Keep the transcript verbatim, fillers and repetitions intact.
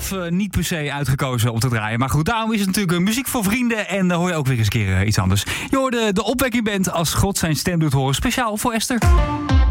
zelf uh, niet per se uitgekozen om te draaien. Maar goed, daarom is het natuurlijk uh, muziek voor vrienden. En dan hoor je ook weer eens een keer uh, iets anders. Je hoorde de opwekking band als God zijn stem doet horen. Speciaal voor Esther.